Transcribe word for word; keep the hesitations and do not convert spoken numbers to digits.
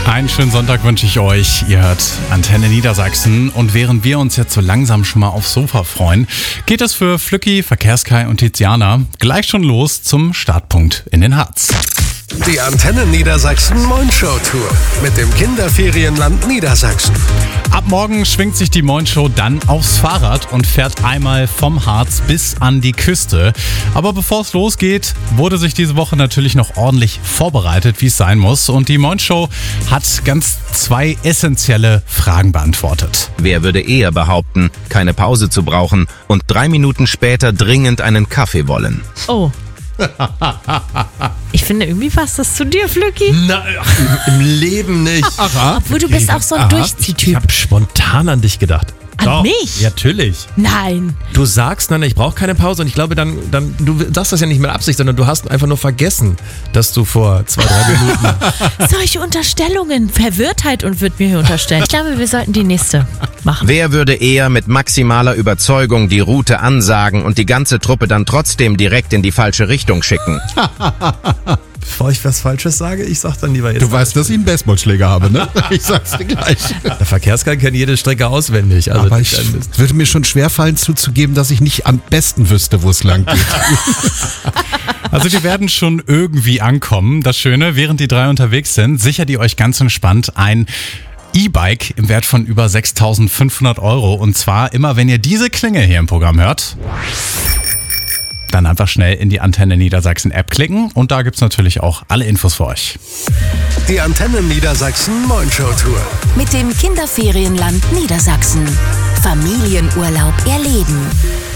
Einen schönen Sonntag wünsche ich euch. Ihr hört Antenne Niedersachsen. Und während wir uns jetzt so langsam schon mal aufs Sofa freuen, geht es für Flücki, Verkehrskai und Tiziana gleich schon los zum Startpunkt in den Harz. Die Antenne Niedersachsen Moin-Show Tour mit dem Kinderferienland Niedersachsen. Ab morgen schwingt sich die Moin-Show dann aufs Fahrrad und fährt einmal vom Harz bis an die Küste. Aber bevor es losgeht, wurde sich diese Woche natürlich noch ordentlich vorbereitet, wie es sein muss. Und die Moin-Show hat ganz zwei essentielle Fragen beantwortet. Wer würde eher behaupten, keine Pause zu brauchen und drei Minuten später dringend einen Kaffee wollen? Oh. Ich finde, irgendwie passt das zu dir, Flücki. Na, im Leben nicht. Aha. Obwohl du bist auch so ein Aha. Durchziehtyp. Ich habe spontan an dich gedacht. An Doch, mich? Ja, natürlich. Nein. Du sagst, nein, ich brauche keine Pause und ich glaube, dann, dann, du sagst das ja nicht mit Absicht, sondern du hast einfach nur vergessen, dass du vor zwei, drei Minuten... Solche Unterstellungen, Verwirrtheit und wird mir hier unterstellt. Ich glaube, wir sollten die nächste machen. Wer würde eher mit maximaler Überzeugung die Route ansagen und die ganze Truppe dann trotzdem direkt in die falsche Richtung schicken? Bevor ich was Falsches sage, ich sag dann lieber jetzt... Du weißt, dass ich einen Baseballschläger habe, ne? Ich sag's dir gleich. Der Verkehrskai kennt jede Strecke auswendig. Also Aber ich würde mir schon schwerfallen zuzugeben, dass ich nicht am besten wüsste, wo es lang geht. Also die werden schon irgendwie ankommen. Das Schöne, während die drei unterwegs sind, sichert ihr euch ganz entspannt ein E-Bike im Wert von über sechstausendfünfhundert Euro. Und zwar immer, wenn ihr diese Klingel hier im Programm hört. Dann einfach schnell in die Antenne Niedersachsen App klicken und da gibt's natürlich auch alle Infos für euch. Die Antenne Niedersachsen Moin-Show Tour. Mit dem Kinderferienland Niedersachsen. Familienurlaub erleben.